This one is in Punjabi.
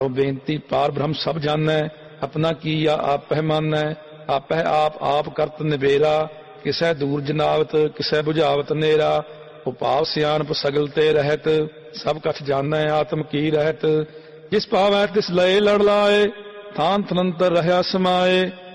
ਬੇਨਤੀ ਪਾਰ ਬ੍ਰਹਮ ਸਭ ਜਾਣੈ, ਆਪਣਾ ਕੀਆ ਆਪਹਿ ਮਾਨੈ, ਆਪਹਿ ਆਪ ਕਰਤ ਨਿਬੇਰਾ, ਕਿਸੈ ਦੂਰ ਜਨਾਵਤ ਕਿਸੈ ਬੁਝਾਵਤ ਨੇਰਾ, ਉਪਾਵ ਸਿਆਣਪ ਸਗਲ ਤੇ ਰਹਿਤ, ਸਭ ਕਛ ਜਾਣੈ ਆਤਮ ਕੀ ਰਹਿਤ, ਜਿਸ ਭਾਵੈ ਤਿਸ ਲਏ ਲੜ ਲਾਏ, ਥਾਨ ਤਨੰਤਰ ਰਹਿਆ ਸਮਾਏ,